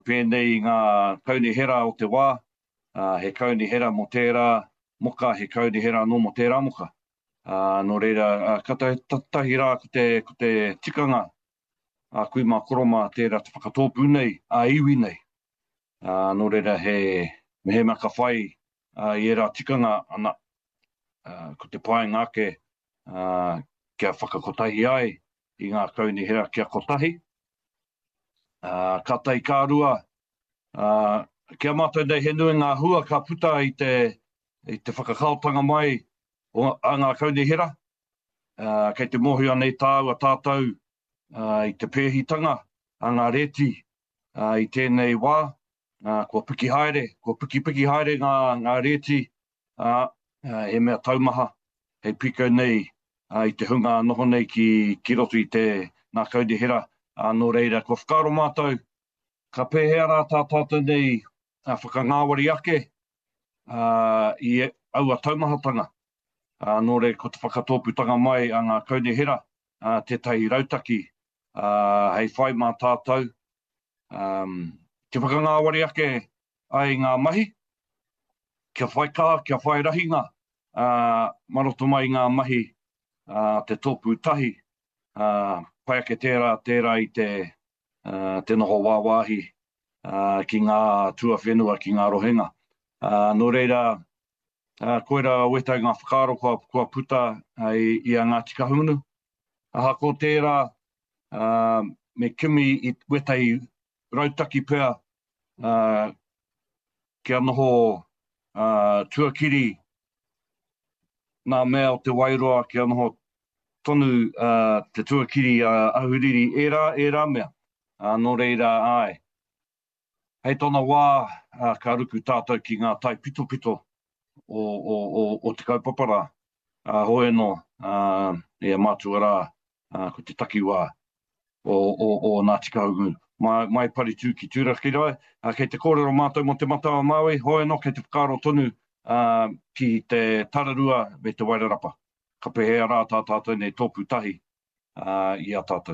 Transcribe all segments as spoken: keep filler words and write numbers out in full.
pēnei ngā kauni hera o te wā, uh, he kauni hera mo tērā moka, he kauni hera no mo tērā moka. Uh, no reira, uh, kata tahi rā ko te, ko te tikanga, uh, kui mā koroma tērā te whakatōpu nei, a uh, iwi nei. Uh, no reira, he mehe maka whai, uh, i era tikanga ana, uh, ko te pae ngāke, uh, kia whakakotahi ai, i ngā kauni hera kia kotahi. Uh, ka tai kārua, uh, kia mātou nei he nui ngā hua ka puta i te, i te whakakautanga mai o a ngā kauni hera. Uh, kei te mohi anei tāu a tātou uh, i te pēhitanga, a ngā reti uh, i tēnei wā, uh, kua piki haere, kua piki piki haere ngā, ngā reti, uh, uh, he mea taumaha, hei piko nei uh, i te hunga noho nei ki, ki roto i te ngā kauni hera. Uh, no reira, kua whakaro mātou, ka pēhea rā tā tātou nei uh, whakangāwari ake uh, i aua taumahatanga. Uh, no re, ko te whakatōputanga mai a ngā kauni hera, uh, tētahi rautaki, uh, hei whai mā tātou. Um, te whakangāwari ake ai ngā mahi, kia whai kā, kia whai rahinga, uh, maroto mai ngā mahi, uh, te tōpu tahi, uh, whai ake tērā, tērā i te, uh, te noho wāwāhi, uh, ki ngā tua whenua, ki ngā rohenga. Uh, no reira, Uh, koera wetai ngā whakaaro kua, kua puta uh, i, i a Ngāti Kahungunu. Aha ko tērā, uh, me kimi i wetai rautaki pēr, uh, kia noho uh, tuakiri nā mea o te wairoa, kia noho tonu uh, te tuakiri uh, ahuriri e rā, e rā mea. Uh, no reira ai. Hei tona wā uh, ka ruku tātou ki ngā tai pito pito. O, o, o, o te kaupapara, uh, hoe no, uh, e mātua rā, uh, ko te takiwā o, o, o Ngāti Kahungunu. Mai, mai pari tū ki tūraki rai, uh, kei te kōrero mātou mo te matawa Māui, hoe no, kei te whakaaro tonu uh, ki te tararua me te wairarapa. Ka pehea rā tā tātou nei tōpu tahi uh, i a tātou.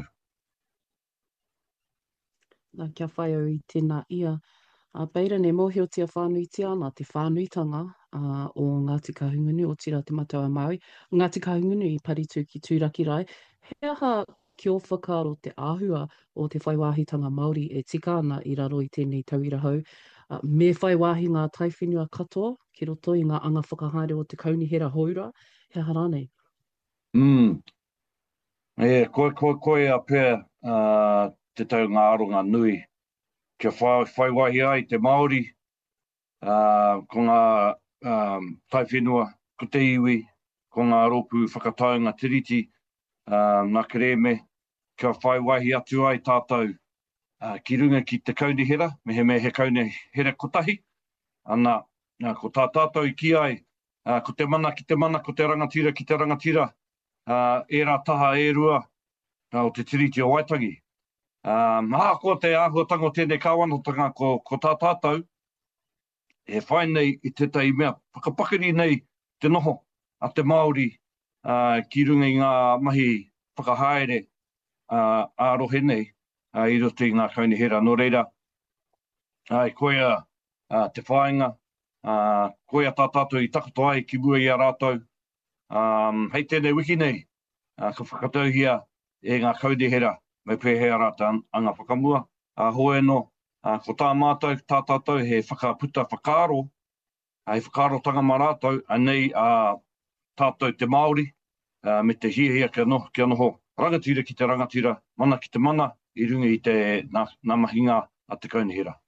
Nā kia whai au i tēnā ia. Uh, Beira, ne mohi o tia whānuitia ana te whānuitanga uh, o Ngāti Kahungunu, o tira te matawa Māui. Ngāti Kahungunu i paritū ki tūraki rai. He aha ki o whakaaro te āhua o te whaiwāhitanga Māori e tika ana i raro i tēnei tauira hau. Uh, me whaiwāhi ngā taiwhenua katoa, ki roto i ngā anga whakahaere o te kauni hera haura. He aha rānei. Mm. E, koe, koe, koe a pēr uh, te tau ngā aronga nui. Kia whai, whaiwahi ai te Māori, uh, ko ngā um, taiwhenua, ko te iwi, ko ngā ropu whakataunga tiriti, uh, ngā kereme, kia whaiwahi atu ai tātou uh, ki runga ki te kauni hera, me he me he kauni hera kotahi, ana uh, ko tā tātou i ki ai, uh, ko te mana ki te mana, ko te rangatira ki te rangatira, uh, e rā taha e rua uh, o te tiriti o Waitangi. Um, ha, ko te āhuatanga o tēnei kāwanotanga ko, ko tā tātou, e whai nei i tētai mea, whakapakari nei te noho a te Māori uh, ki runga i ngā mahi whakahaere uh, ārohe nei uh, i roto i ngā kauni hera. No reira, ai, koea uh, te whāinga, uh, koea tā tātou i takoto ai ki mua i a rātou. Um, hei tēnei wiki nei, uh, ka whakatauhia e ngā kauni hera. Me pēhea rata anga whakamua. A hoe no, a, ko tā mātou, tā tātou, he whakaputa whakaaro, hei whakaarotanga mā rātou, anei a tātou te Māori, a, me te hiahia kia noho, kia noho, rangatira ki te rangatira, mana ki te mana, i runga i te nā, nā mahinga a te kauni hera.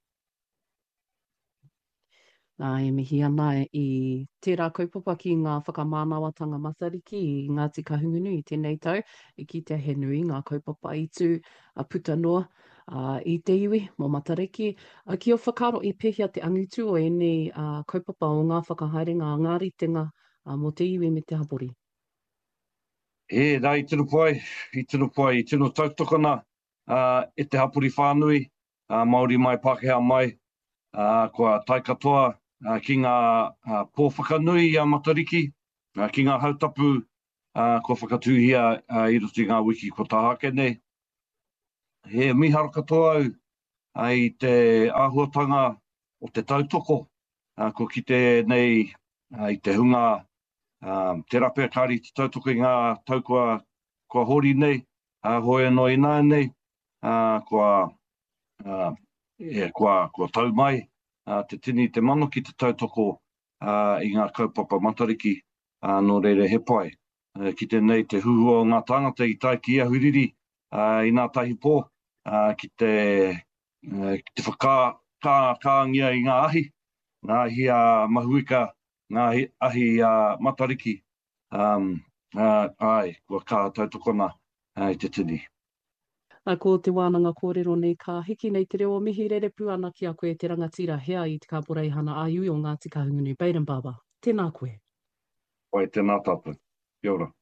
Nā e mihi ana i tērā kaupapa ki ngā whakamānawatanga matariki i Ngāti Kahungunu i tēnei tau, i ki te he nui ngā kaupapa i tū a puta noa uh, i te iwi mō matariki. Uh, ki o whakaro i pehia te angitu o enei uh, kaupapa o ngā whakahaere ngā ngāritenga uh, mō te iwi me te hapori. E, nā i tino pai, i tino pai, i tino tautokana uh, e te hapori whānui, uh, Māori mai, Pākehā mai, uh, kua tai katoa, Uh, ki ngā uh, pōwhakanui i a matariki, uh, ki ngā hautapu, uh, ko whakatuhia uh, i roto i ngā wiki ko Tāhake nei. He miharo katoa au ai te āhuatanga o te tautoko, uh, ko ki te nei uh, i te hunga, um, te rapea kāri te tautoko i ngā tau kua, kua hori nei, uh, hoi no i nā nei, uh, kua, uh, yeah, kua, kua tau mai, uh, te tini te mano ki te tautoko uh, i ngā kaupapa matariki, uh, no reire he pai. Uh, ki te nei te huhua o ngā tāngata i tai ki ia huriri uh, i ngā tahi pō, uh, ki te, uh, ki te whaka, kā, kāngia i ngā ahi, ngā ahi uh, mahuika, ngā ahi, ahi uh, matariki, um, uh, ai, kua kā tautokona uh, i te tini. A ko te wānanga kōrero nei ka hiki nei te reo mihi rerepu ana ki a koe te rangatira hea i te kāporei hana āiui o Ngāti Kahungunu. Baden Baba, tēnā koe. Oi, tēnā tātou. Kia ora.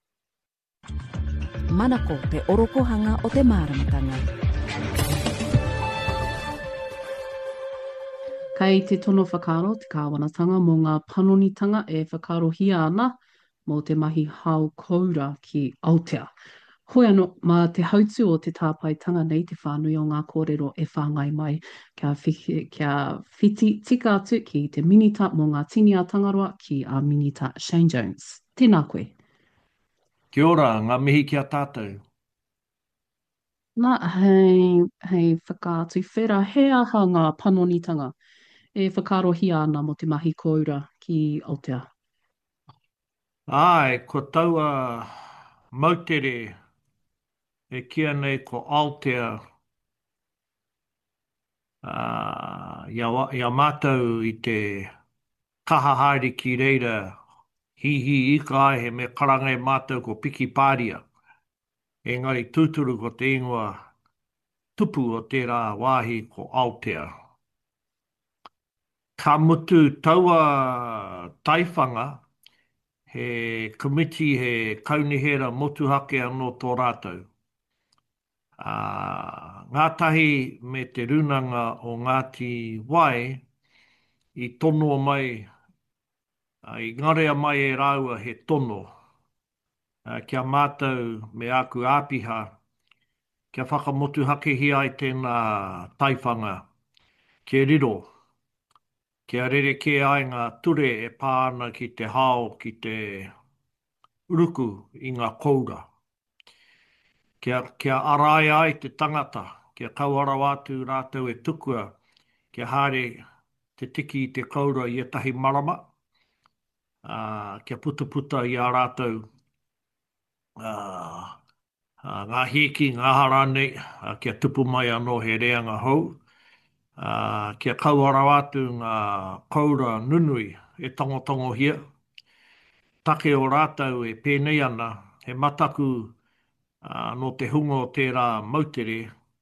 Manako te orokohanga o te māramatanga. Kei te tono whakaro, te kāwanatanga mō ngā panonitanga e whakarohia ana mō te mahi hao koura ki Aotea. Hoi anō, mā te hautu o te tāpaitanga nei te whānui o ngā kōrero e whāngai mai kia, whiki, kia whiti tika atu ki te minita mō ngā tini a Tangaroa ki a minita Shane Jones. Tēnā koe. Kia ora, ngā mihi kia tātou. Nā, hei, hei whakaatu whera, he aha ngā panonitanga e whakarohia ana mo te mahi koura ki Aotea. Ai, ko taua mautere e kia nei ko Aotea uh, ia, ia mātou i te kaha haere ki reira hihi ika ai he me karangai mātou ko piki pāria. Engari tūturu ko te ingoa tupu o tērā wāhi ko Aotea. Ka mutu taua taiwhanga he komiti he kaunihera motuhake anō tō rātou. Uh, ngātahi me te runanga o Ngāti Wai i tono mai, uh, i ngarea mai e rāua he tono. Uh, kia mātou me aku āpiha, kia whakamotuhake hi ai tēnā taiwhanga, ke riro, kia rereke ai ngā ture e pāna ki te hao, ki te uruku i ngā koura. Kia, kia arai ai te tangata, kia kauara wātu rātou e tukua, kia haere te tiki i te kaura i etahi marama, uh, kia puta puta i a rātou uh, uh, ngā hiki, ngā harane, uh, kia tupu mai anō he reanga hou, uh, kia kauara wātu ngā kaura nunui e tongotongo hia, take o rātou e pēnei ana, he mataku uh, no te hunga o tērā mautere,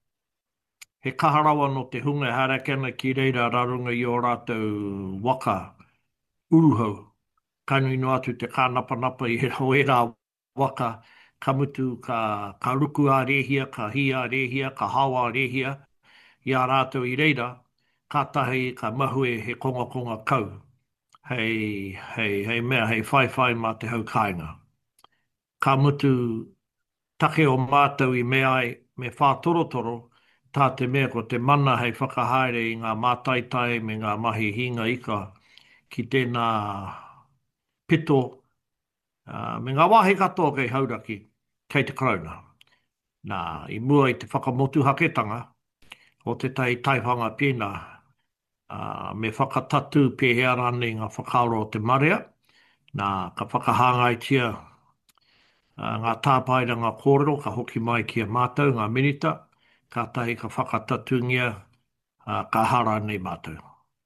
he kaharawa no te hunga harakana ki reira rarunga i o rātou waka uruhau. Kainui no atu te kānapanapa i ho e rā waka, ka mutu, ka, ka ruku a rehia, ka hi a rehia, ka hawa a rehia, i a rātou i reira, ka tahi, ka mahue he konga konga kau. Hei, hei, hei mea, hei whai whai mā te hau kāinga. Ka mutu take o mātou i mea ai me whātorotoro, tā te mea ko te mana hei whakahaere i ngā mātaitai me ngā mahi hinga ika ki tēnā pito, uh, me ngā wāhe katoa kei hauraki, kei te krauna. Nā, i mua i te whakamotu haketanga o te tai taihanga pēnā, uh, me whakatatu pēhea rane ngā whakaaro o te marea, nā, ka whakahāngai tia uh, ngā tāpairanga kōrero, ka hoki mai ki a mātou, ngā minita, ka tahi ka whakatatungia uh, ka hara nei mātou.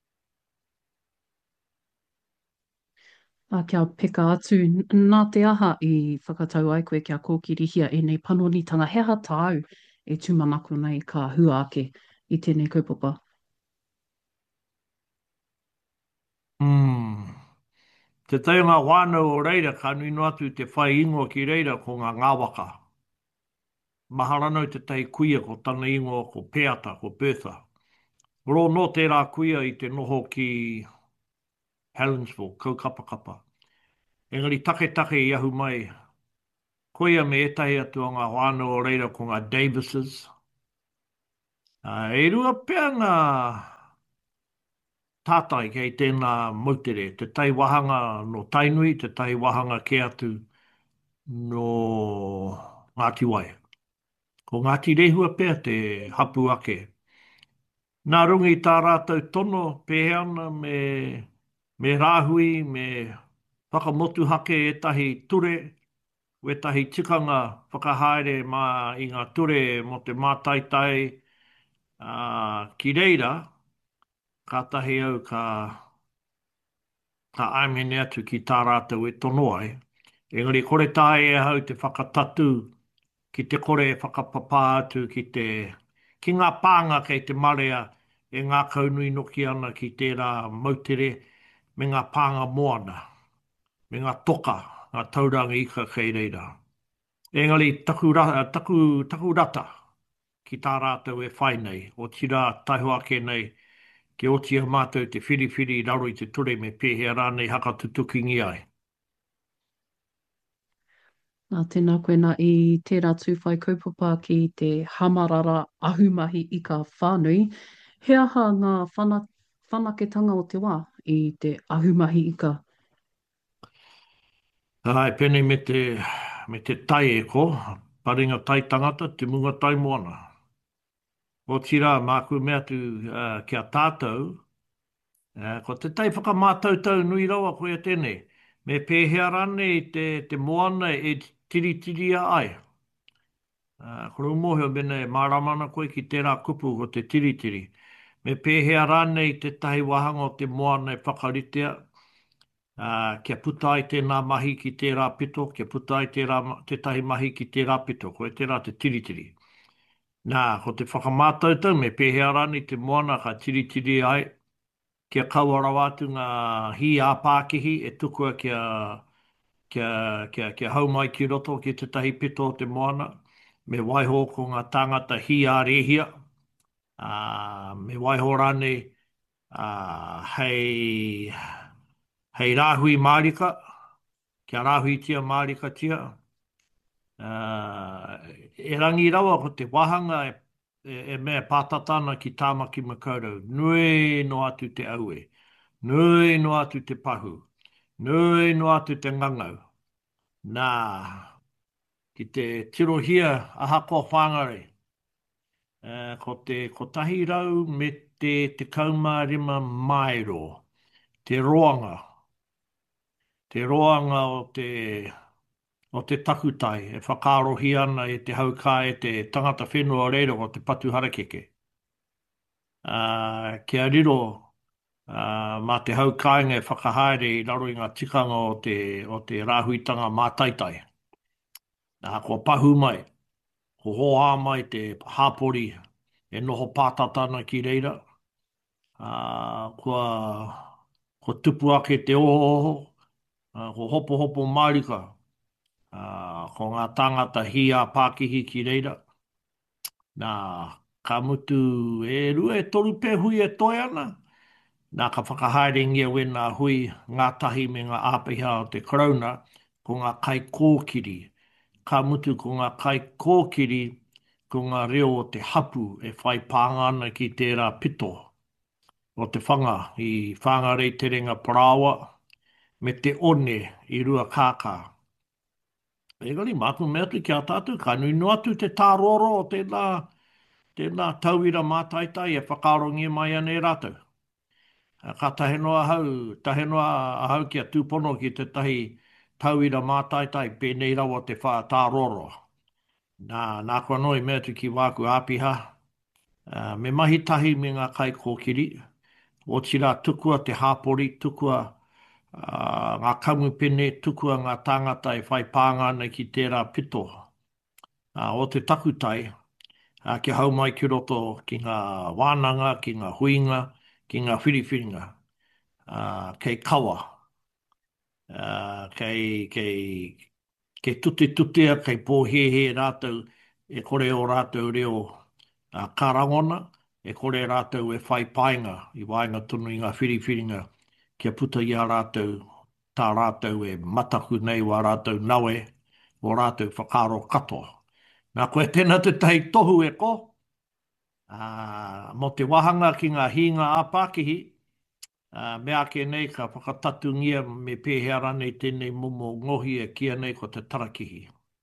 A kia peka atu, nā te aha i whakatau ai koe kia kōkirihia e nei panonitanga he tāu e tūmanako nei ka hua ake i tēnei kaupapa. Mm. Te tau ngā wānau o reira, ka nui no atu te whai ingoa ki reira ko ngā ngāwaka. Maharanau te tai kuia ko tana ingoa ko Peata, ko Bertha. Ro no tērā kuia i te noho ki Helensville, kaukapakapa. Engari take take i ahu mai, koia me etahi atu o ngā wānau o reira ko ngā Davises, Uh, e rua pia ngā tātai kei tēnā mautere, te tai wahanga no Tainui, te tai wahanga ke atu no Ngāti Wai. Ko Ngāti Rehua pia te hapu ake. Nā rungi tā rātou tono pēhana me, me rāhui, me whakamotu hake e tahi ture, we tahi tikanga whakahaere mā i ngā ture mo te mātaitai uh, ki reira, ka tahi au ka, ka aimene atu ki tā rātou e tono ai. Engari kore tae e hau te whakatatu ki te kore whakapapā atu ki te ki ngā pānga kei te marea e ngā kaunui noki ana ki tērā mautere me ngā pānga moana, me ngā toka, ngā tauranga ika kei reira. Engari taku, taku, taku rata ki tā rātou e whai nei, o tira taihoake nei, ke otia mātou te whiriwhiri raro i te ture me pēhea rānei haka tutukingi ai. Nā tēnā koe nā i tērā tūwhai kaupapa ki te hamarara ahumahi i ka whānui. He aha ngā whana, whanaketanga o te wā i te ahumahi i ka? Ai, pene me te, me te tai e ko, paringa tai tangata, te munga tai moana. O tira, māku mea tu uh, kia tātou, uh, ko te tai whakamātautau nui rawa koe tēnei, me pēhea rānei te, te moana e tiritiria ai. Uh, koro umohio mene māramana koe ki tērā kupu ko te tiritiri. Me pēhea rānei te tahi wahanga o te moana e whakaritea, uh, kia puta ai tēnā mahi ki tērā pito, kia puta ai tērā, te tahi mahi ki tērā pito, koe tērā te tiritiri. Nā, ko te whakamātautau me pēhea rānei te moana ka tiritiri ai, kia kauarawa atu ngā hi āpākihi e tukua kia, kia, kia, kia hau mai ki roto ki te tahi pito o te moana, me waiho ko ngā tāngata hi a rehia, uh, me waiho rānei uh, hei, hei rāhui mārika, kia rāhui tia mārika tia. Uh, e rangi rawa ko te wahanga e, e, e mea pātatana ki tāmaki makaurau. Nui no atu te aue, nui no atu te pahu, nui no atu te ngangau. Nā, ki te tirohia aha ko whangare, uh, ko te ko tahi rau me te te kaumārima mairo, te roanga, te roanga o te, o te takutai, e whakarohi ana e te hauka e te tangata whenua reiro o te patu harakeke. Uh, kia riro, uh, mā te haukainga e whakahaere i raro i ngā tikanga o te, o te rāhuitanga mātaitai. Nā, kua pahu mai, ko hoa mai te hāpori e noho pātatana ki reira. Uh, kua, ko tupu ake te ohoho, uh, ko hopo hopo marika, uh, ko ngā tangata hi a Pākihi ki reira. Nā, ka mutu e rua e toru pē hui e toi ana. Nā ka whakahaere ngia we ngā hui ngā tahi me ngā āpiha o te korona, ko ngā kai kōkiri. Ka mutu ko ngā kai kōkiri, ko ngā reo o te hapu e whai pāngana ki tērā pito. O te whanga i whangarei te renga parawa, me te one i rua kākā. Egari, māku mea tu ki a tātou, ka nui no atu te tāroro o tēnā, tēnā tauira mātaitai e whakarongi mai ane rātou. Ka tahenoa hau, tahenoa hau ki a tūpono ki te tahi tauira mātaitai pēnei rawa te wha tāroro. Nā, nā kua noi mea tu ki wāku āpiha, uh, me mahi tahi me ngā kai kōkiri, o tira tukua te hāpori, tukua uh, ngā kamupene, tukua ngā tāngata e whai pāngana ki tērā pito. Uh, o te takutai, uh, ki hau mai ki roto ki ngā wānanga, ki ngā huinga, ki ngā whiriwhiringa, uh, kei kawa, uh, kei, kei, kei tuti tutia, kei pōhehe rātou, e kore o rātou reo uh, karangona, e kore rātou e whai painga, i wainga tunu i ngā whiriwhiringa, kia puta i a rātou, tā rātou e mataku nei wa rātou nawe, o rātou whakaro katoa. Nā koe tēnā te tahi tohu e ko, Uh, mo te wahanga ki ngā hinga a Pākihi, uh, mea ke nei ka whakatatungia me pēhea ranei tēnei mumo ngohi e kia nei ko te tarakihi.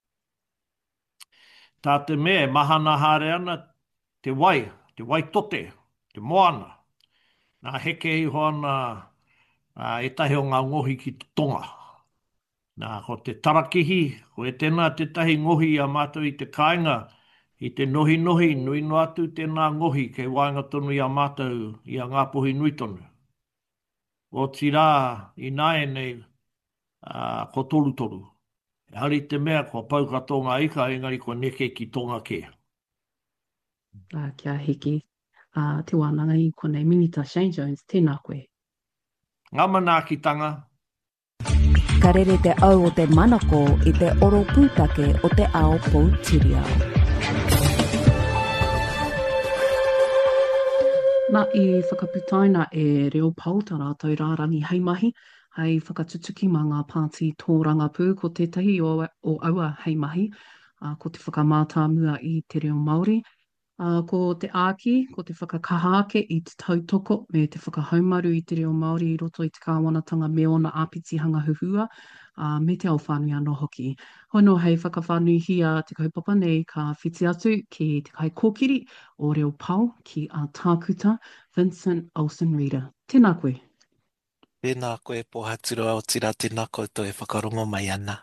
Tā te mea, mahana haere ana te wai, te wai tote, te moana. Nā heke i hoana uh, e tahi o ngā ngohi ki te tonga. Nā ko te tarakihi, ko e tēnā te tahi ngohi a mātou i te kāinga, i te nohi nohi, nui no atu tēnā ngohi kei wainga tonu i a mātou i a ngā pohi nui tonu. O tira i nāe nei uh, ko tolu toru. E hari te mea ko pau katonga ika, engari ko neke ki tonga ke. Uh, kia hiki. Uh, te wānanga i konei Minita Shane Jones, tēnā koe. Ngā mana ki tanga. Ka rere te au o te manako i te oro pūtake o te ao Poutireo. Nā i whakaputaina e reo pautara tau rārangi hei mahi, hei whakatutuki mā ngā pāti tōranga pū ko tētahi o, o aua hei mahi, uh, ko te whakamātāmua i te reo Māori. Uh, ko te āki, ko te whakakahake i te tautoko me te whakahaumaru i te reo Māori i roto i te kāwanatanga me ona āpitihanga huhua, uh, me te au whānui anō hoki. Hono hei whakawhānui hia te kaupapa nei ka whiti atu ki te kai kōkiri o reo pau ki a tākuta Vincent Olsen Reader. Tēnā koe. Tēnā koe pohatura o tira tēnā koutou e whakarongo mai ana.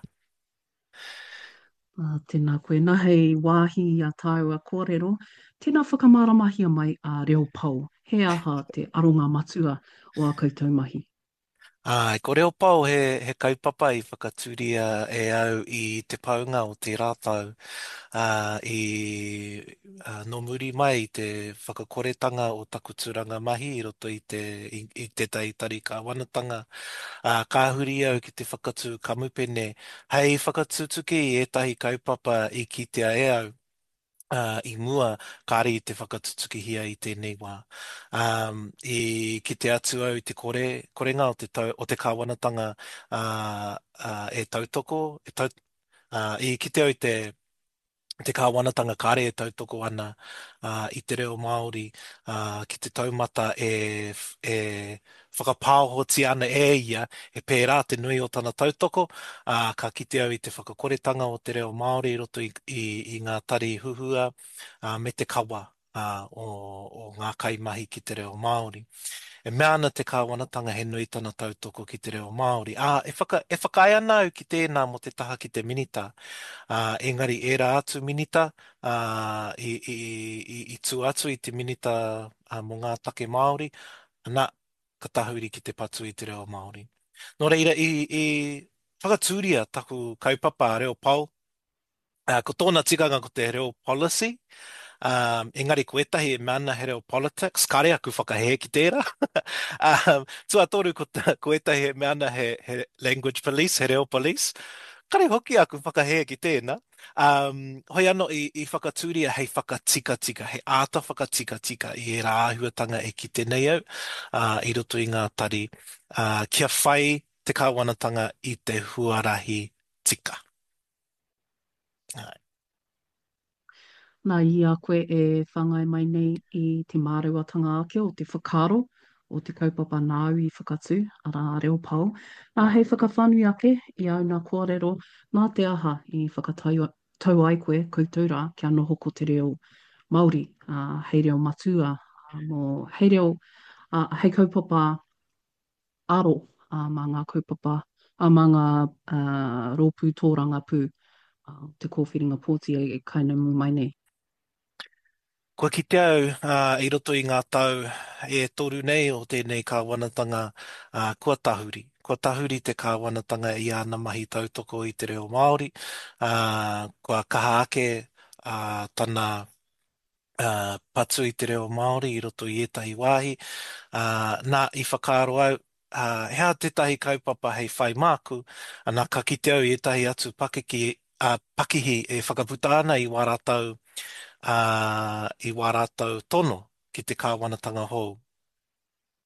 Uh, tēnā koe. Nā hei wāhi a tāua kōrero, tēnā whakamaramahia mai a reo pau. He aha te aronga matua o a koutou mahi. Ai, ko reo pau he, he kaupapa i whakaturia e au i te paunga o te rātau uh, i uh, no muri mai i te whakakoretanga o takuturanga mahi i roto i te, i, i te taitari ka wanatanga. Uh, ka huri au ki te whakatu kamupene. Hei whakatutuki i etahi kaupapa i kitea e au. Uh, i mua kāri i te whakatutuki hia i tēnei wā. Um, I ki te atu au i te kore, korenga o te, tau, o te kāwanatanga uh, uh, e tautoko, e tau, uh, i ki te au i te te kāwanatanga kāre e tautoko ana uh, i te reo Māori uh, ki te taumata e, e whakapāhoti ana e ia, e pērā te nui o tana tautoko, uh, ka kite au i te whakakoretanga o te reo Māori i roto i, i, i ngā tari huhua uh, me te kawa uh, o, o ngā kaimahi ki te reo Māori. E mea ana te kāwanatanga he nui tana tautoko ki te reo Māori. Ah, e, whaka, e whakai ana au ki tēnā mo te taha ki te minita. Uh, engari e rā atu minita, uh, i, i, i, i tū atu i te minita uh, mo ngā take Māori, ana ka tahuri ki te patu i te reo Māori. Nō reira, i, i whakatūria taku kaupapa a reo pau, uh, ko tōna tikanga ko te reo policy, Um, engari ko etahi e mana he reo politics, kare aku whakahe ki tērā. um, tua toru ko, ta, ko etahi e mana he, he language police, he reo police. Kare hoki aku whakahe ki tēnā. Um, hoi anō i, i whakatūria hei whakatika tika, hei āta whakatika tika i e rāhuatanga e ki tēnei au, uh, i roto i ngā tari. Uh, kia whai te kāwanatanga i te huarahi tika. Ai. Nā i a koe e whangai mai nei i te māruatanga ake o te whakaro o te kaupapa nāu i whakatū, ara reo pau. Nā hei whakawhanui ake i au nā kōrero, nā te aha i whakatau tau ai koe koutura kia noho ko te reo Māori, uh, hei reo matua, uh, mō hei reo, uh, hei kaupapa aro uh, mā ngā kaupapa, uh, mā ngā uh, rōpū tōranga pū, uh, te kōwhiringa pōti e, e kainamu mai nei. Kua ki te au, uh, i roto i ngā tau e toru nei o tēnei kāwanatanga uh, kua tahuri. Kua tahuri te kāwanatanga i ana mahi tautoko i te reo Māori. Uh, kua kaha ake uh, tana uh, patu i te reo Māori i roto i etahi wāhi. Uh, nā i whakaaro au, uh, hea tētahi kaupapa hei whai māku, anā ka ki te au i etahi atu pakiki, uh, pakihi e whakaputa ana i waratau uh, i wā rātou tono ki te kāwanatanga hou.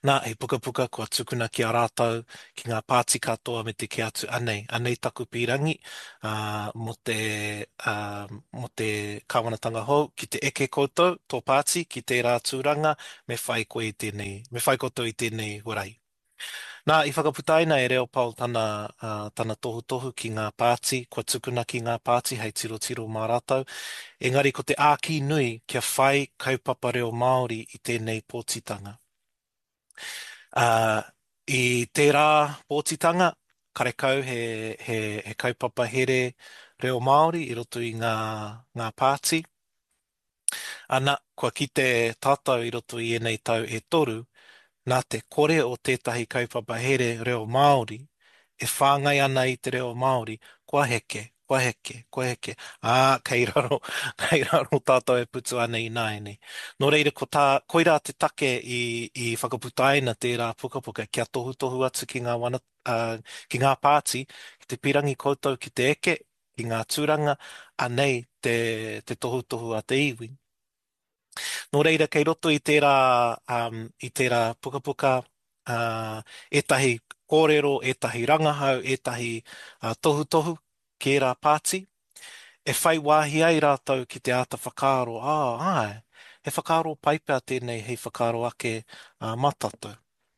Nā, he puka puka kua tukuna ki a rātou ki ngā pāti katoa me te ke atu anei. Anei taku pirangi uh, mo te, uh, mo te kāwanatanga hou, ki te eke koutou, tō pāti, ki te rā tūranga, me whai koe i tēnei, me whai koutou i tēnei hurai. Nā, i whakaputāina e reo pau tana, uh, tana tohu tohu ki ngā pāti, kua tukuna ki ngā pāti, hei tiro tiro mā rātou. Engari, ko te āki nui kia whai kaupapa reo Māori i tēnei pōtitanga. Uh, I tērā pōtitanga, karekau he, he, he kaupapa here reo Māori i roto i ngā, ngā pāti. Ana, kua kite tātou i roto i enei tau e toru, nā te kore o tētahi kaupapa here reo Māori, e whāngai ana i te reo Māori, kua heke, kua heke, kua heke. Ā, kei raro, kei raro tātou e putu ana i nāene. Nō reira, ko tā, koira te take i, i whakaputaina tērā puka puka, kia tohu tohu atu ki ngā, wana, uh, ki ngā pāti, ki te pirangi koutou ki te eke, ki ngā tūranga, anei te, te tohu tohu a te iwi. Nō reira, kei roto i tērā, um, i tērā puka puka, uh, etahi kōrero, etahi rangahau, etahi uh, tohu tohu, ki rā pāti, e whai wāhi ai rātou ki te āta whakaaro. Ah, ai, he whakaaro paipea tēnei, hei whakaaro ake uh, matatu.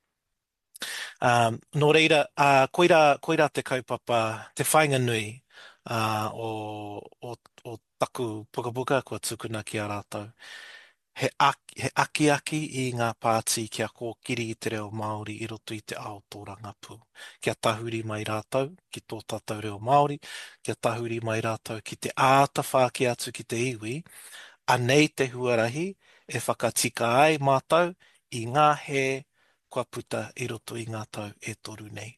Um, nō reira, uh, koira, koira te kaupapa, te whainga nui uh, o, o, o taku puka puka, kua tukuna ki a rātou. He aki, he aki aki i ngā pāti kia kōkiri i te reo Māori i roto i te aotoranga pū. Kia tahuri mai rātou ki tō tātou reo Māori, kia tahuri mai rātou ki te āta whāki atu ki te iwi, anei te huarahi e whakatika ai mātou i ngā he kua puta i roto i ngā tau e toru nei.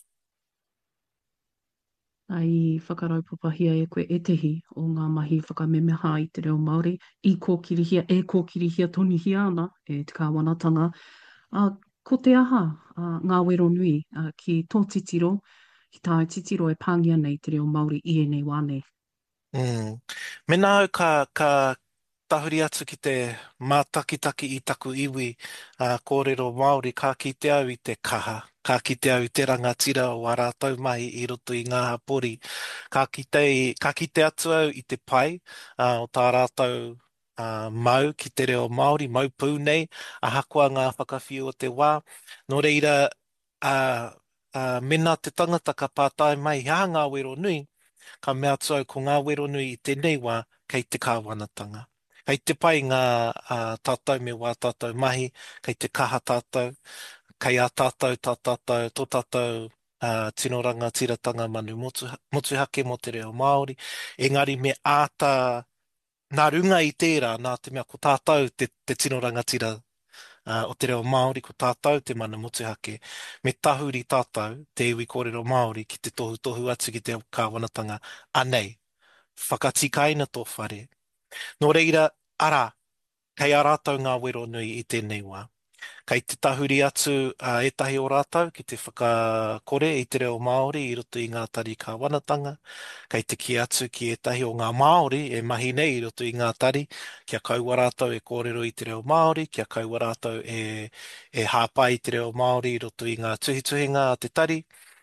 Ai whakarau papahia e koe e tehi o ngā mahi whakamemeha i te reo Māori, i kōkirihia, e kōkirihia toni hia ana, e te kāwanatanga. Uh, ko te aha, uh, ngā wero nui, uh, ki tō titiro, ki tāu titiro e pāngia nei te reo Māori i e nei wāne. Mm. Me nāu ka, ka tahuri atu ki te mātakitaki i taku iwi uh, kōrero Māori, ka kite au i te kaha, ka kite au i te rangatira o a rātou mahi i roto i ngā hapori, ka kite, ka kite atu au i te pai uh, o tā rātou uh, mau ki te reo Māori, mau pūnei, a hakua ngā whakawhiu o te wā. Nō reira, uh, uh, mena te tangata ka pātai mai, hea ngā wero nui, ka mea atu au ko ngā wero nui i tēnei wā kei te kāwanatanga. Kei te pai ngā uh, tātou me wā tātou mahi, kei te kaha tātou, kei a tātou, tā tātou, tō tātou uh, tino ranga tiratanga manu motu, motuhake mo te reo Māori. Engari me āta nā runga i tērā, nā te mea ko tātou te, te tino ranga tira uh, o te reo Māori, ko tātou te manu motuhake. Me tahuri tātou te iwi kōrero Māori ki te tohu tohu atu ki te kāwanatanga anei. Whakatikaina tō whare. Nō reira, ara, kei a rātou ngā wero nui i tēnei wā. Kei te tahuri atu uh, etahi o rātou ki te whakakore i te reo Māori i roto i ngā tari kāwanatanga. Kei te ki atu ki etahi o ngā Māori e mahi nei i roto i ngā tari. Kia kaua rātou e kōrero i te reo Māori, kia kaua rātou e, e hāpai i te reo Māori i roto i ngā tuhituhinga a te tari.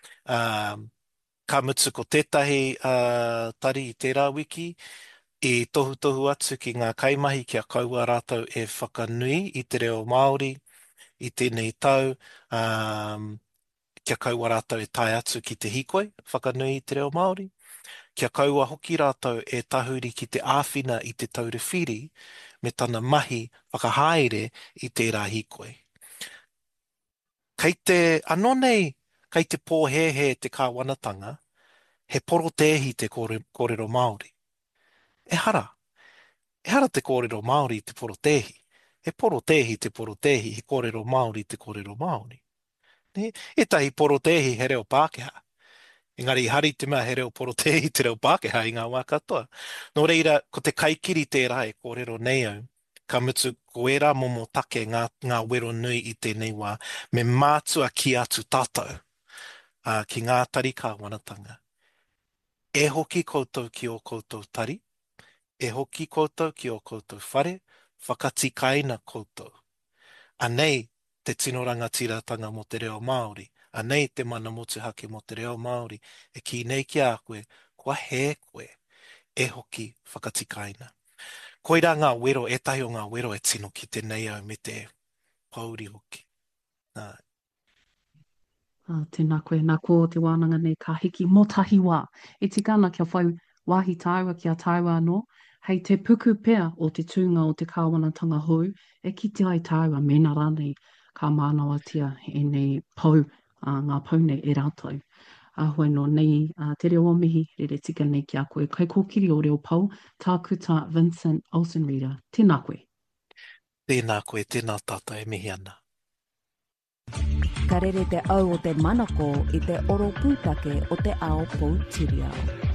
Um, ka mutu ko tētahi uh, tari i tērā wiki, i tohu tohu atu ki ngā kaimahi kia kaua rātou e whakanui i te reo Māori i tēnei tau, um, kia kaua rātou e tai atu ki te hikoi, whakanui i te reo Māori, kia kaua hoki rātou e tahuri ki te āwhina i te taurewhiri me tana mahi whakahaere i tērā hikoi. Kei te anō nei, kei te pōhehe te kāwanatanga, he porotehi te kore, kōrero Māori. E hara. E hara te kōrero Māori te porotehi. He porotehi te porotehi, he kōrero Māori te kōrero Māori. Ne? E tahi porotehi he reo Pākehā. Engari hari te mea he reo porotehi te reo Pākehā i ngā wā katoa. Nō reira, ko te kaikiri tērā e kōrero nei au, ka mutu ko era momo take ngā, ngā wero nui i tēnei wā, me mātua ki atu tātou uh, ki ngā tari kāwanatanga. E hoki koutou ki o koutou tari, e hoki koutou ki o koutou whare, whakatikaina koutou. Anei, te tino rangatiratanga mo te reo Māori. A nei te mana motuhake mo te reo Māori. E ki nei ki a koe, kua he koe, e hoki whakatikaina. Koira ngā wero, e tahi o ngā wero e tino ki te nei au me te pauri hoki. Nā, Uh, tēnā koe, nā ko te wānanga nei ka hiki mō tahi wā. E tika ana kia whai wāhi tāua ki a tāua anō, hei te puku pea o te tūnga o te kāwanatanga hou, e kite ai tāua mena rānei ka mānawatia e nei pau, uh, ngā pau nei e rātou. A uh, hoi no nei uh, te reo mihi, re re tika nei ki a koe. Kai kōkiri o reo pau, tākuta Vincent Olsenreader. Tēnā koe. tēnā koe, tēnā tata e mihi ana. Ka rere te au o te manako i te oro pūtake o te ao Poutireo.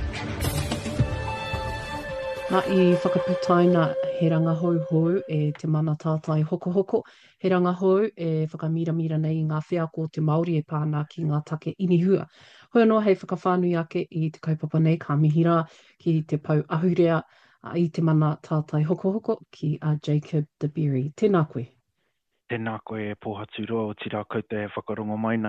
Nā i whakaputaina he rangahau hou e te mana tātai hoko hoko. He rangahau e whakamiramira nei ngā whea ko te Māori e pāna ki ngā take inihua. Hoi anō hei whakawhānui ake i te kaupapa nei ka mihira ki te pau ahurea a i te mana tātai hoko hoko ki a Jacob de Berry. Tēnā koe. Tēnā koe e pōhatu roa o tira koutou e whakarongo maina.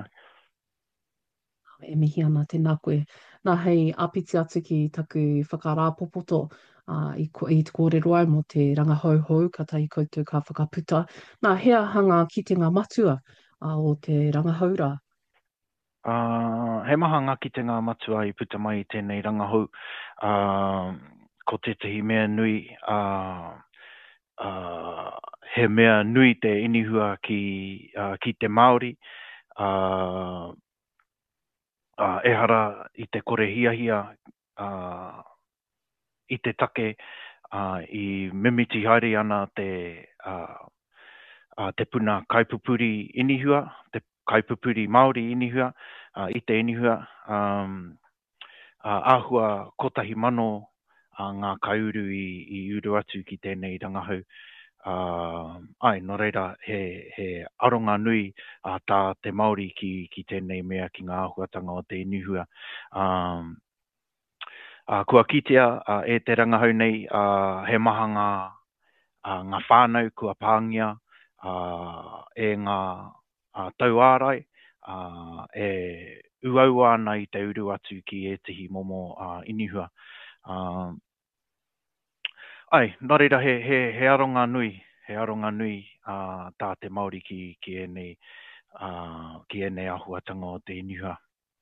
E mihi ana tēnā koe. Nā hei apiti atu ki taku whakarāpopoto uh, i, ko, i te kōrero ai mo te rangahau hou ka tahi koutou ka whakaputa. Nā hea hanga ki te ngā matua uh, o te rangahaura. Uh, he maha ngā ki te ngā matua i puta mai i tēnei rangahau. Uh, ko tētahi mea nui... Uh, Uh, he mea nui te inihua ki, uh, ki te Māori. Uh, uh, ehara i te kore hia hia uh, i te take uh, i mimiti haere ana te, uh, uh, te puna kaipupuri inihua, te kaipupuri Māori inihua, uh, i te inihua. Um, uh, āhua kotahi mano a ngā kaiuru i, i uru atu ki tēnei rangahau. Uh, ai, no reira, he, he aronga nui uh, tā te Māori ki, ki tēnei mea ki ngā ahuatanga o te inihua. Um, uh, kua kitea uh, e te rangahau nei, uh, he maha ngā, uh, ngā whānau kua pāngia uh, e ngā uh, tau ārai, uh, e uaua ana i te uru atu ki e tihi momo uh, inihua. Uh, ai, nā reira, he, he, he aronga nui, he aronga nui uh, tā te Māori ki, ki enei, uh, ki enei ahuatanga o te inihua.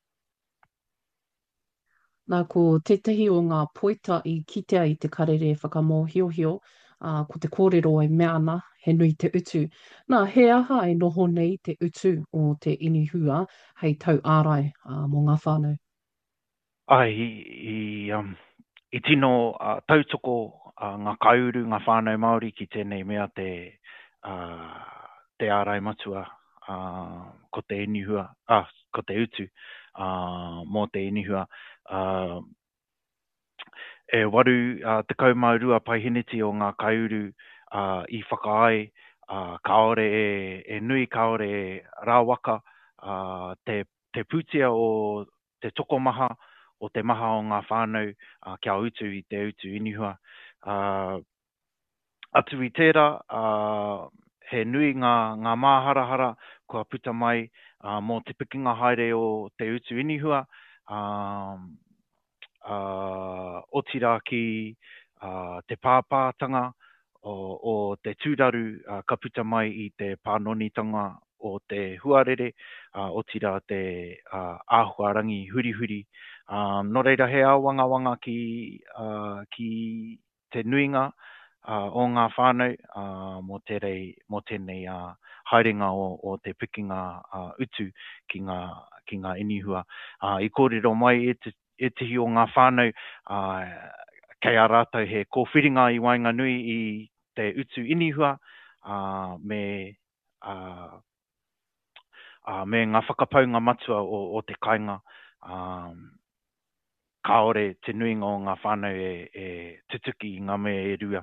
Nā ko tētahi o ngā poita i kitea i te karere whakamohiohio, uh, ko te kōrero ai mea ana, he nui te utu. Nā, he aha e noho nei te utu o te inihua, hei tau ārai uh, mō ngā whānau. Ai, i, i, um, i tino uh, tautoko uh, ngā kaiuru, ngā whānau Māori ki tēnei mea te, uh, te ārai matua uh, ko te inihua, ah, ko te utu uh, mō te inihua. Uh, e waru uh, te kaumaurua paihiniti o ngā kaiuru uh, i whakaai, uh, kaore e, e nui, kaore e rāwaka, uh, te, te pūtia o te tokomaha, o te maha o ngā whānau uh, kia utu i te utu inihua. Uh, atu i tērā, uh, he nui ngā, ngā māharahara kua puta mai uh, mō te pikinga haere o te utu inihua. Uh, uh, o tira ki uh, te pāpātanga o, o te tūraru uh, ka puta mai i te pānonitanga o te huarere, uh, o tira te uh, āhuarangi huri huri. Um, no reira he awanga wanga ki, uh, ki te nuinga uh, o ngā whānau uh, mo, terei, mo tēnei uh, haerenga o, o te pikinga uh, utu ki ngā, ki ngā inihua. Uh, I kōrero mai e te, e tihi o ngā whānau uh, kei a rātou he kōwhiringa i Wainganui i te utu inihua uh, me, uh, uh, me ngā whakapaunga matua o, o te kainga. Um, Kaore te nuinga o ngā whānau e, e tutuki i ngā mea e rua.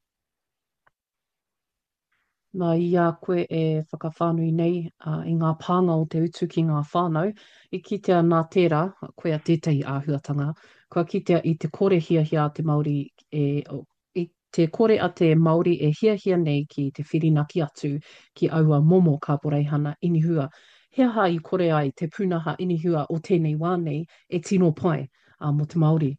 Nā ia koe e whakawhānui nei uh, i ngā pānga o te utu ki ngā whānau. I kitea nā tērā, koe a tētahi āhuatanga, kua kitea i te kore hia hia te Māori e, o, i te kore a te Māori e hia hia nei ki te whirinaki atu ki aua momo ka poreihana inihua. He aha i kore ai te pūnaha inihua o tēnei wānei e tino pai uh, mo te Māori.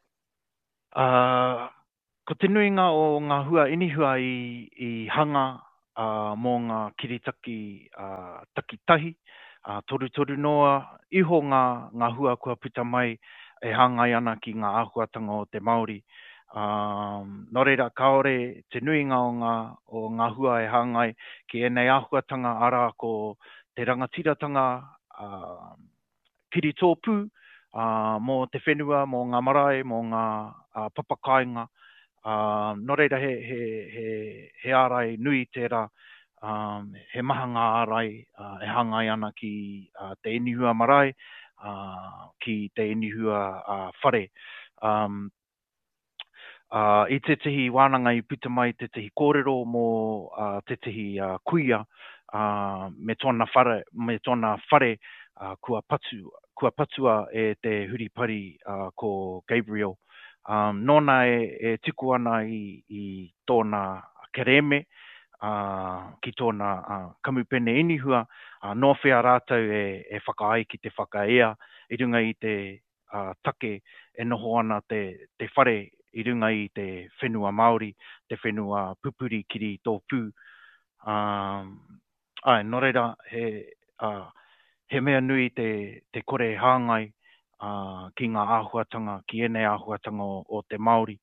Uh, ko te nuinga o ngā hua inihua i, i hanga uh, mō ngā kiritaki uh, takitahi, uh, toru toru noa, iho ngā, ngā hua kua puta mai e hangai ana ki ngā āhuatanga o te Māori. Um, nō reira, kaore te nuinga o ngā, o ngā hua e hangai ki enei āhuatanga ara ko te rangatiratanga uh, kiri tōpū, uh, mō te whenua, mō ngā marae, mō ngā uh, papakainga. Uh, nō reira, he, he, he, he ārai nui tērā, um, he maha ngā ārai uh, e hangai ana ki uh, te inihua marae, uh, ki te inihua uh, whare. Um, Uh, I te tehi wānanga i puta mai te tehi kōrero mō uh, te tehi uh, kuia uh, me tōna whare, me tōna whare uh, kua, patu, kua patua e te huripari uh, ko Gabriel. Um, nōna e, e tiku ana i, i tōna kereme uh, ki tōna uh, kamupene inihua, uh, nō whea rātou e, e whakaai ki te whakaea, i runga i te uh, take e noho ana te, te whare i runga i te whenua Māori, te whenua pupuri kiri tōpū. Um, ai, nō reira, he, uh, he mea nui te, te kore hāngai uh, ki ngā āhuatanga, ki ene āhuatanga o, o te Māori.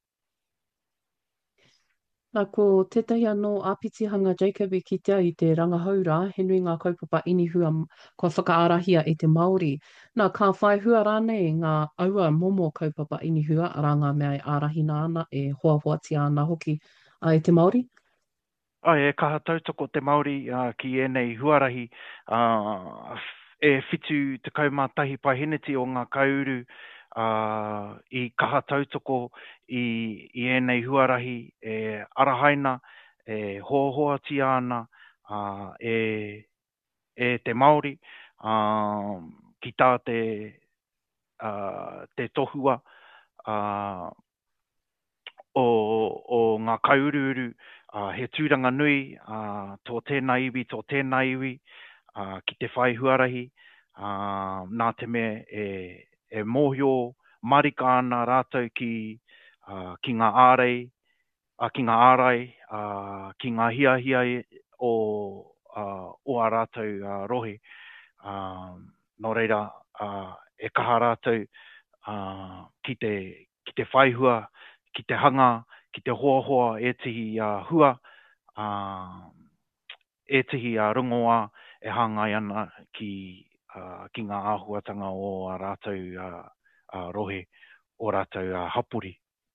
Nā ko tētahi anō āpitihanga Jacob i kitea i te rangahaura, he nui ngā kaupapa inihua kua whakaarahia i te Māori. Nā ka whai hua rānei ngā aua momo kaupapa inihua, ara ngā mea e ārahina ana, e hoa hoatia ana hoki uh, i te Māori? Ai, e kaha tautoko te Māori uh, ki enei huarahi, uh, e whitu te kaumātahi pahiniti o ngā kauru, Uh, i kaha tautoko i, i enei huarahi e arahaina, e hohoatia ana uh, e, e te Māori uh, ki tā te, uh, te tohua uh, o, o ngā kaururu uh, he tūranga nui uh, tō tēnā iwi, tō tēnā iwi uh, ki te whai huarahi uh, nā te me e e mōhio marika ana rātou ki, uh, ki ngā ārei, uh, ki ngā ārai, uh, ki ngā hia hia o, uh, o a rātou uh, rohe. Uh, nō reira, uh, e kaha rātou uh, ki, te, ki te whaihua, ki te hanga, ki te hoa hoa e tihi uh, hua, uh, e tihi uh, rungoa e hangai ana ki Uh, ki ngā āhuatanga o a rātou uh, uh, rohe, o rātou uh, hapuri.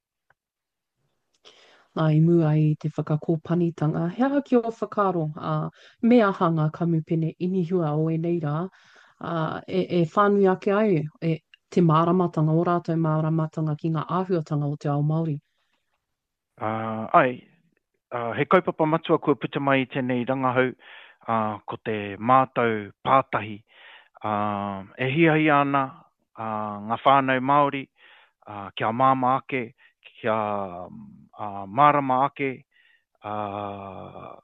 Nā i mua i te whakakōpanitanga. He aha ki o whakaro, uh, mea hanga kamupene inihua o e nei rā, uh, e, e whānui ake ai e te māramatanga, o rātou māramatanga ki ngā āhuatanga o te ao Māori. Uh, ai, uh, he kaupapa matua kua puta mai i tēnei rangahau, uh, ko te mātou pātahi, Uh, e hia hia ana uh, ngā whānau Māori, uh, kia māma ake, kia uh, marama ake, uh,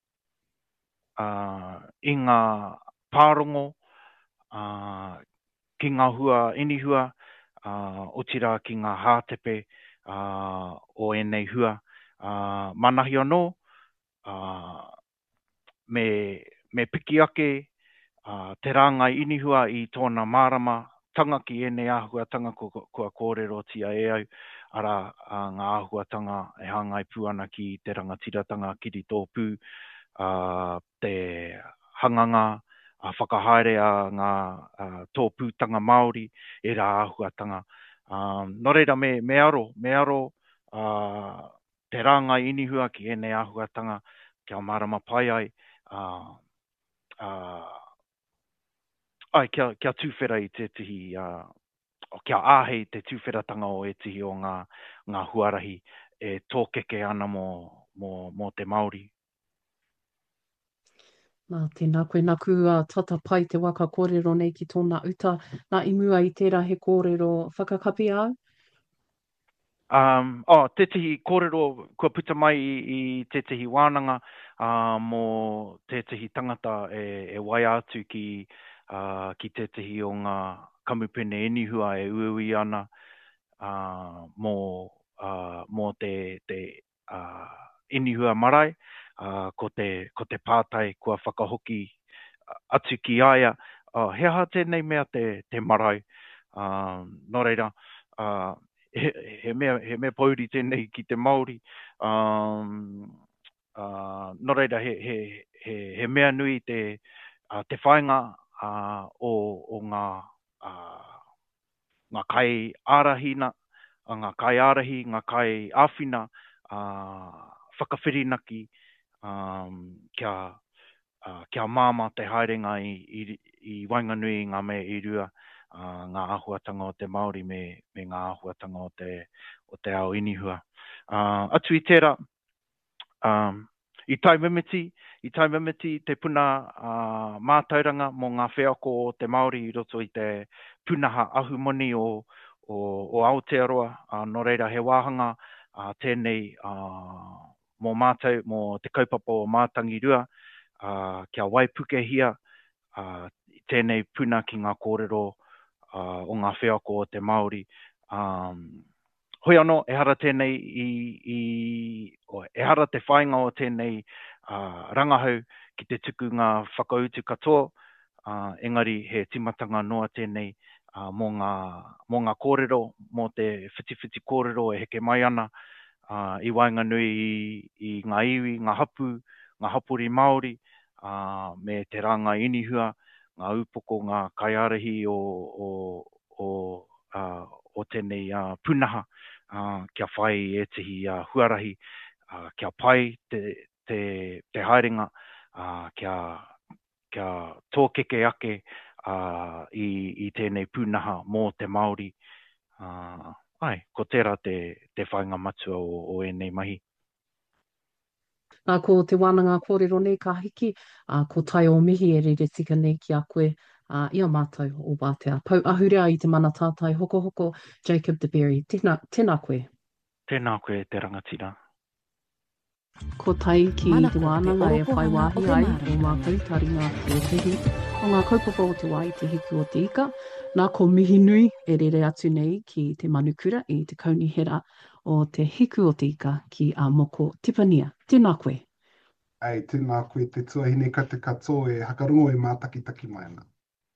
uh, i ngā pārongo, uh, ki ngā hua inihua, uh, o tira ki ngā hātepe uh, o enei hua. Uh, manahi anō, uh, me, me piki ake, Uh, te rāngai inihua i tōna mārama tanga ki ene āhuatanga kua, kua kōrero tia e au, ara uh, ngā āhuatanga e hangai puana ki te rangatiratanga kiri tōpū, uh, te hanganga, uh, whakahaere a ngā uh, tōpūtanga Māori e rā āhuatanga. Um, no reira me, me aro, me aro uh, te rāngai inihua ki ene āhuatanga kia mārama pai ai, uh, uh, ai, kia, kia tūwhera i te tihi, uh, kia āhei te tūwheratanga o e tihi o ngā, ngā huarahi e tōkeke ana mō, mō, mō te Māori. Nā, tēnā koe nā kua tata pai te waka kōrero nei ki tōna uta. Nā i mua i tērā he kōrero whakakapi au? Um, oh, te tihi kōrero, kua puta mai i, i te tihi wānanga, uh, mō te tihi tangata e, e wai atu ki, uh, ki te tihi o ngā kamupene inihua e uiui ana, uh, mō, uh, mō te, te uh, inihua marae, uh, ko, te, ko te pātai kua whakahoki atu ki aia, uh, he aha tēnei mea te, te marae, uh, nō reira, uh, he, he, mea, he mea pauri tēnei ki te Māori. Um, uh, nō reira, he, he, he, he mea nui te, uh, te whainga uh, o, o ngā, uh, ngā kai ārahina, uh, ngā kai ārahi, ngā kai āwhina, uh, whakawhirinaki, um, kia, uh, kia māma te haerenga i, i, i Wainganui ngā mea i rua, Uh, ngā āhuatanga o te Māori me, me ngā āhuatanga o te, o te ao inihua. Uh, atu i tērā, um, i tai mimiti, i tai mimiti te puna uh, mātauranga mō ngā wheako o te Māori i roto i te punaha ahu moni o, o, o Aotearoa, uh, no reira he wāhanga uh, tēnei uh, mō mātau, mō te kaupapa o mātangirua, uh, kia waipukehia, uh, tēnei puna ki ngā kōrero, Uh, o ngā wheako o te Māori. Um, hoi anō, e hara tēnei i, i o, e hara te whainga o tēnei uh, rangahau ki te tuku ngā whakautu katoa, uh, engari he timatanga noa tēnei uh, mō, ngā, mō ngā kōrero, mō te whitiwhiti kōrero e heke mai ana uh, i Wainganui i, i ngā iwi, ngā hapu, ngā hapuri Māori, uh, me te ranga inihua, ngā upoko, ngā kaiarahi o, o, o, uh, o tēnei uh, punaha, uh, kia whai e tihi uh, huarahi, uh, kia pai te, te, te haerenga, uh, kia, kia tōkeke ake uh, i, i tēnei punaha mō te Māori. Uh, ai, ko tērā te, te whainga matua o, o enei mahi. Nā ko te wānanga kōrero nei ka hiki, uh, ko tai o mihi e rere tika nei ki a koe, uh, ia mātou o Wātea. Pau ahurea i te mana tātai hoko hoko, Jacob de Berry. Tēnā, tēnā koe. Tēnā koe te rangatira. Ko tai ki te wānanga e whai wāhi ai o mātou taringa o tehi, o ngā kaupapa o te wai te hiku o te ika. Nā ko mihi nui e rere atu nei ki te manukura i te kaunihera o te hiku o te ika ki a moko Tipania. Tēnā koe. Ai, tēnā koe te tuahine ka te katoa e hakarongo e mātakitaki mai ana.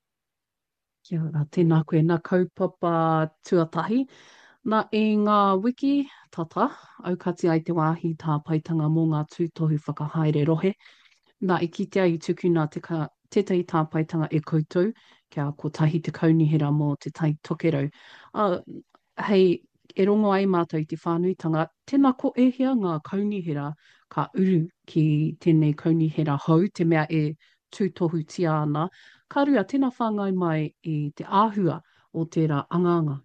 Kia ora, tēnā koe. Nā kaupapa tuatahi. Nā e ngā wiki tata, aukati ai te wāhi tā paitanga mō ngā tūtohu whakahaere rohe. Nā i kitea i tukuna te ka, tētai tā paitanga e koutou, kia ko tahi te kaunihera mō te tai tokerau. Uh, hei, e rongo ai mātou i te whānuitanga, tēnā ko ehia ngā kaunihera ka uru ki tēnei kaunihera hau, te mea e tūtohu tia ana. Ka rua, tēnā whāngai mai i te āhua o tērā anganga.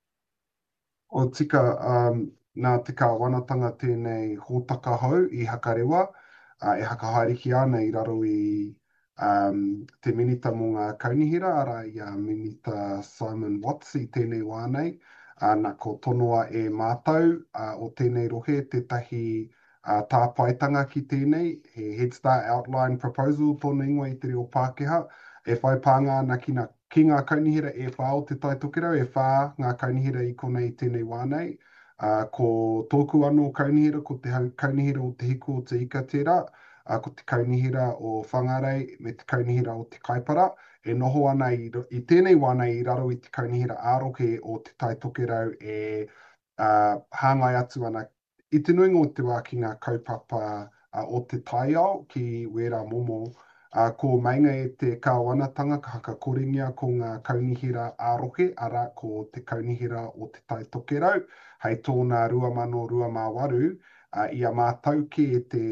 O tika, um, nā te kāwanatanga tēnei hōtaka hau i hakarewa, uh, e hakahaeriki ana i raro i um, te minita mō ngā kaunihera, ara i a minita Simon Watts i tēnei wānei, uh, nā ko tonoa e mātau uh, o tēnei rohe, tētahi uh, tāpaitanga ki tēnei, he Head Start Outline Proposal tōna ingoa i te reo Pākehā, e whai pānga ana ki ngā, ki ngā kaunihera e whā o te tai tokerau, e whā ngā kaunihera i konei tēnei wānei, uh, ko tōku anō kaunihera, ko te kaunihera o te hiku o te ika tērā, uh, ko te kaunihera o Whangarei, me te kaunihera o te Kaipara, e noho ana i, i tēnei wānei i raro i te kaunihera āroke o te tai tokerau e uh, hāngai atu ana i te nuinga o te wā ki ngā kaupapa uh, o te tai ao ki Wera Momo, uh, ko mainga e te kāwanatanga ka haka koringia ko ngā kaunihera āroke, ara ko te kaunihera o te tai tokerau, hei tōna rua mano rua mā waru, uh, ia mātau ki e te,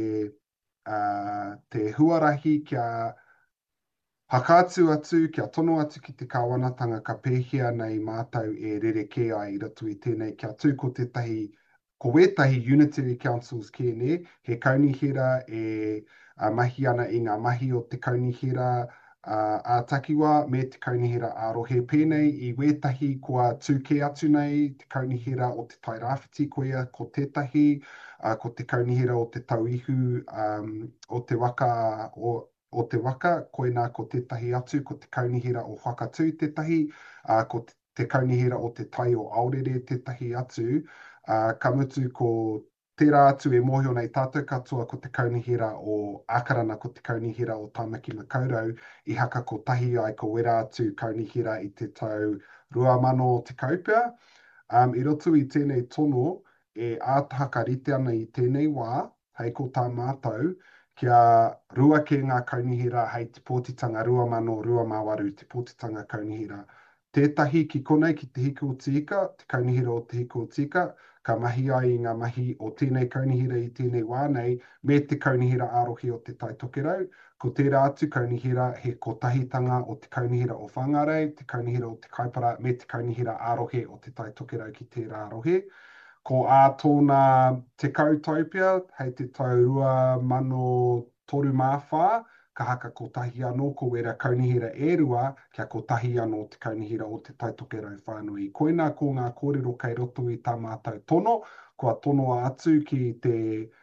uh, te huarahi kia hakātu atu, kia tono atu ki te kāwanatanga ka pēhia nei mātau e rere ke ai i ratu i tēnei kia tū ko tētahi, ko wētahi Unitary Councils kia ne, he kaunihera e uh, mahi ana i ngā mahi o te kaunihera uh, a takiwa me te kaunihira arohe pēnei i wētahi kua tūke atu nei, te kaunihira o te tai rāwhiti koea ko tētahi, uh, ko te kaunihira o te tauihu um, o te waka o, o te waka, koina ko tētahi atu, ko te kaunihira o whakatū tētahi, uh, ko te, te kaunihira o te tai o aurere tētahi atu, uh, ka mutu ko tērā atu e mōhio nei tātou katoa ko te kaunihira o akarana, ko te kaunihira o Tāmaki Makaurau, i haka ko tahi ai ko wera atu kaunihira i te tau rua mano te kaupea. Um, I roto i tēnei tono, e ātaha ka rite ana i tēnei wā, hei ko tā mātou, kia rua ke ngā kaunihira hei te pōtitanga rua mano rua māwaru te pōtitanga kaunihira. Tētahi ki konei ki te hiku o te ika, te kaunihira o te hiku o te ika, ka mahi ai i ngā mahi o tēnei kaunihira i tēnei wā nei, me te kaunihira arohi o te tai tokerau. Ko tērā atu kaunihira he kotahitanga o te kaunihira o whangarei, te kaunihira o te kaipara, me te kaunihira arohe o te tai tokerau ki tērā arohe. Ko ā tōna te kautaupia, hei te tau rua mano toru māwhā, ka haka ko tahi anō ko wera kaunihira e rua, kia ko tahi anō te kaunihira o te tai tokerau whānui. Koina ko ngā kōrero kei roto i tā mātou tono, kua tono atu ki te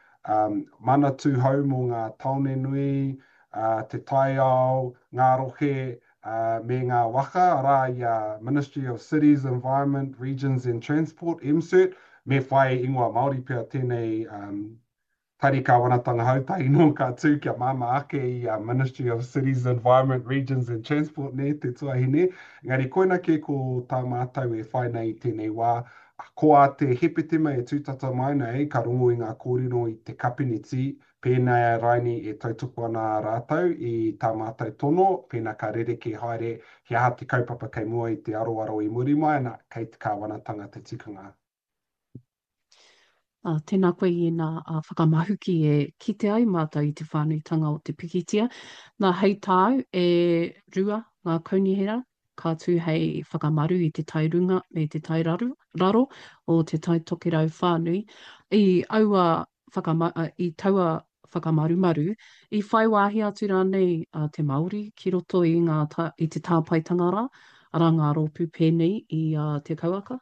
um, manatu hau mō ngā taone nui, uh, te tai ao, ngā rohe, uh, me ngā waka, ara i a Ministry of Cities, Environment, Regions and Transport, M C E R T, me whae ingoa Māori pia tēnei um, tari ka wanatanga hautai no ka tū kia mama ake i a Ministry of Cities, Environment, Regions and Transport ne te tuahine. Ngari koina ke ko tā mātou e whai nei tēnei wā, ko a te hepetema e tūtata mai nei, ka rongo i ngā kōrero i te kapiniti, pēnā raini e tautuku ana rātou i tā mātou tono, pēnā ka rereke haere, he aha te kaupapa kei mua i te aroaro i muri mai, na kei te kāwanatanga te tikanga. Uh, tēnā koe i nā uh, whakamahuki e kite ai mātou i te whānuitanga o te pikitia. Nā hei tāu e rua ngā kaunihira, ka tū hei whakamaru i te tairunga me te tairaru, raro o te tai tokerau whānui. I aua whakama, uh, i taua whakamarumaru, i whai wāhi atu rānei uh, te Māori ki roto i, ngā ta, i te tāpaitanga rā, ara ngā rōpū pēnei i uh, te kauaka,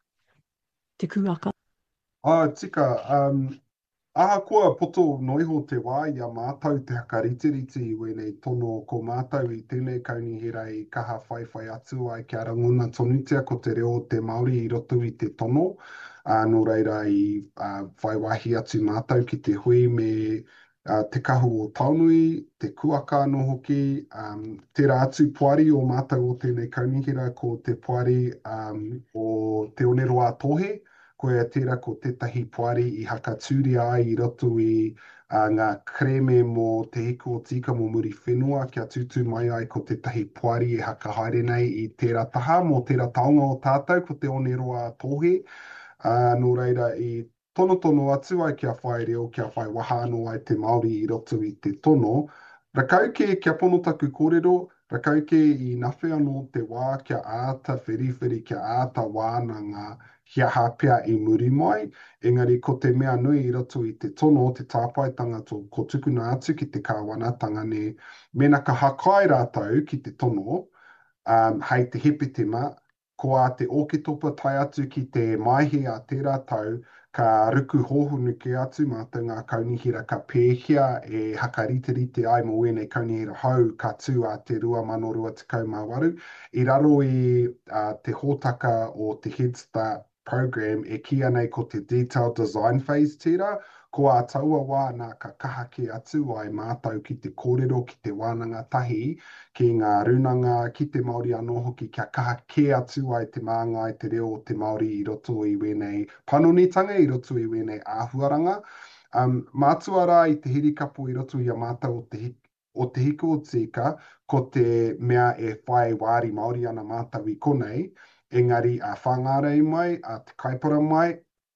te kuaka. Ah, tika, um, aha koa poto noiho te wā i a mātou te haka ritiriti i wēnei tono ko mātou i tēnei kaunihira i kaha whaiwhai atu ai kia ranguna tonutia ko te reo te Māori i roto i te tono. Uh, nō reira i uh, whaiwahi atu mātou ki te hui me uh, te kahu o taunui, te kuaka no hoki, um, tērā atu puari o mātou o tēnei kaunihira ko te puari um, o te oneroa tohe, koe tērā ko tētahi puari i haka tūri ai i roto i uh, ngā kreme mō te hiku o tika mō muri whenua, kia tūtū mai ai ko tētahi puari i haka haere nei i tērā taha mō tērā taonga o tātou ko te oneroa tohe. Uh, nō reira i tono tono atu ai kia whai reo, kia whai wahano ai te Māori i roto i te tono. Rakauke kia pono taku kōrero, rakauke i nawhi anō te wā kia āta whiriwhiri, kia āta wānanga, kia hapea i muri mai. Engari ko te mea nui i roto i te tono, te tāpaitanga tō ko tukuna atu ki te kāwanatanga ne, mena ka hakai rātou ki te tono, um, hei te hepetema, ko a te oketopa tai atu ki te maihi a tērā tau, ka ruku hohunu ke atu mātou ngā kaunihira ka pēhia e haka rite ai mo wēnei kaunihira hau ka tū a te rua mano rua tekau mā waru. I raro i uh, te hōtaka o te Head Start program e kia nei ko te detailed design phase tērā, ko a taua wā nā ka kaha ke atu ai mātou ki te kōrero, ki te wānanga tahi, ki ngā runanga, ki te Māori anō hoki, kia kaha ke atu ai te māngai te reo o te Māori i roto i wēnei panonitanga, i roto i wēnei āhuaranga. Um, mātua rā i te hirikapo i roto i a mātou o te, o te hiku o tika, ko te mea e whai wāri Māori ana mātou i konei, engari a whangārei mai, a te kaipara mai,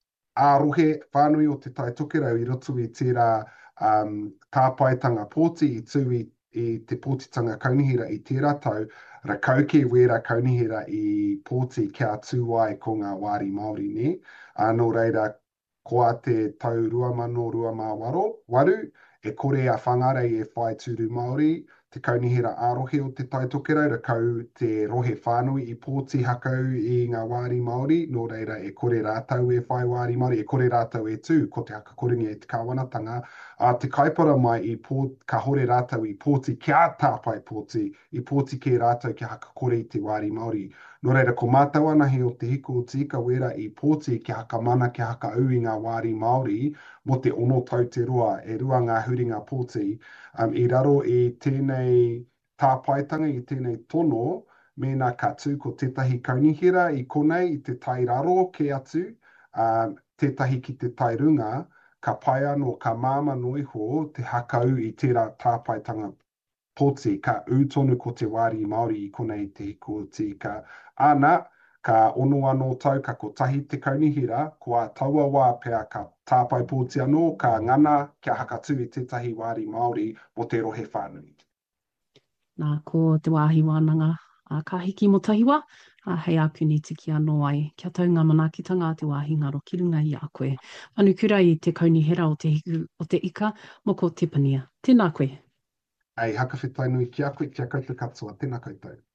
a rohe whānui o te tai tokerau i roto i tērā um, tāpaitanga pōti i tū i, i te pōtitanga kaunihira i tērā tau, rakauke wera kaunihira i pōti kia tū ai ko ngā wāri Māori ne. Anō reira, ko a te tau rua mano rua mā waro, waru, e kore a whangarei e whai tūru Māori, te kaunihera ārohe o te taitokera, ra kau te rohe whānui i pōti hakau i ngā wāri Māori, nō reira e kore rātau e whai wāri Māori, e kore rātau e tū, ko te haka koringa e te kāwanatanga, a te kaipara mai i pō, ka hore rātau i pōti kia tāpai pōti, i pōti ke rātau ki haka kore i te wāri Māori. Nō reira, ko mātau ana he o te hiko o tika wera i pōti ki haka mana, ki haka au i ngā wāri Māori, mo te ono tau te roa, e rua ngā huringa pōti, um, i raro i tēnei tāpaitanga, i tēnei tono, mēnā ka tū ko tētahi kaunihera i konei i te tai raro ke atu, um, tētahi ki te tai runga, ka pai anō, ka māma noiho te hakau i tērā tāpaitanga pōti, ka ūtonu ko te wāri Māori i konei te hiko o tika. Āna, ka ono anō tau, ka kotahi te kaunihera, kua taua wā pēr ka tāpai pōti anō, ka ngana kia hakatū i tētahi wāri Māori mo te rohe whānui. Nā, ko te wāhi wānanga a ka hiki mo tahiwa, a hei aku ni tiki anō ai. Kia tau ngā manakitanga te wāhi ngaro ki runga i a koe. Manu kura i te kaunihera o te hiku o te ika, moko te pania. Tēnā koe. Ai, haka whetai nui ki a koe, kia koutou katoa, tēnā koutou.